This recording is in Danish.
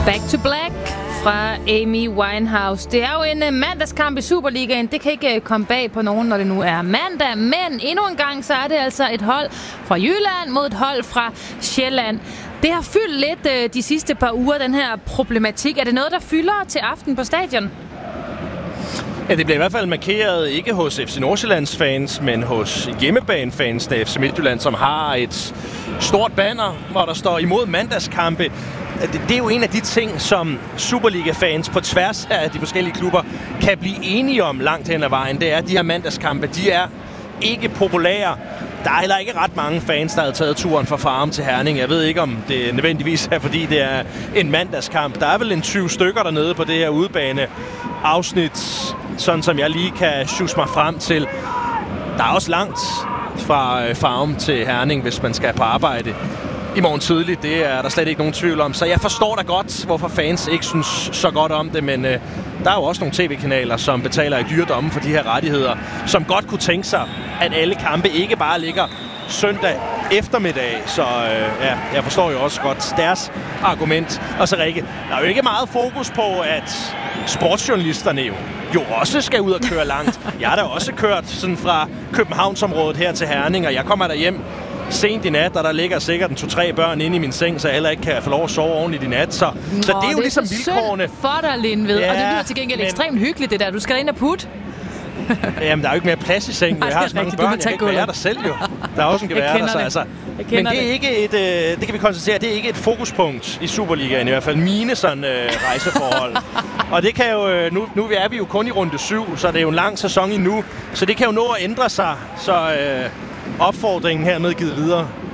Back to Black fra Amy Winehouse. Det er jo en mandagskamp i Superligaen. Det kan ikke komme bag på nogen, når det nu er mandag. Men endnu en gang, så er det altså et hold fra Jylland mod et hold fra Sjælland. Det har fyldt lidt de sidste par uger, den her problematik. Er det noget, der fylder til aften på stadion? Ja, det bliver i hvert fald markeret ikke hos FC Nordsjællands fans, men hos hjemmebanefans af FC Midtjylland, som har et stort banner, hvor der står imod mandagskampe. Det er jo en af de ting, som Superliga-fans på tværs af de forskellige klubber kan blive enige om langt hen ad vejen. Det er, at de her mandagskampe, de er ikke populære. Der er heller ikke ret mange fans, der har taget turen fra Farum til Herning. Jeg ved ikke, om det nødvendigvis er, fordi det er en mandagskamp. Der er vel en 20 stykker dernede på det her udebane-afsnit, sådan som jeg lige kan sjuse mig frem til. Der er også langt fra Farum til Herning, hvis man skal på arbejde i morgen tidligt. Det er der slet ikke nogen tvivl om. Så jeg forstår da godt, hvorfor fans ikke synes så godt om det, men der er jo også nogle tv-kanaler, som betaler i dyredomme for de her rettigheder, som godt kunne tænke sig, at alle kampe ikke bare ligger søndag eftermiddag. Så jeg forstår jo også godt deres argument. Og så Rikke, der er jo ikke meget fokus på, at sportsjournalisterne jo også skal ud og køre langt. Jeg har da også kørt sådan fra Københavnsområdet her til Herning, og jeg kommer der hjem sent i nat, og der ligger sikkert 2-3 børn inde i min seng, så jeg heller ikke kan få lov at sove ordentligt i nat. Så det er jo ligesom vilkårene. For dig, Lindved. Ja, og det lyder til gengæld ekstremt hyggeligt, det der. Du skal ind og putte. Jamen, der er jo ikke mere plads i sengen. Jeg har så mange børn, jeg kan ikke være der selv jo. Der er også en gevær der, så altså. Men det er ikke et, det kan vi konstatere, det er ikke et fokuspunkt i Superligaen, i hvert fald mine sådan rejseforhold. Og det kan jo, nu er vi jo kun i runde 7, så det er jo en lang sæson endnu, så det kan jo nå at ændre sig, så opfordringen hermed givet videre.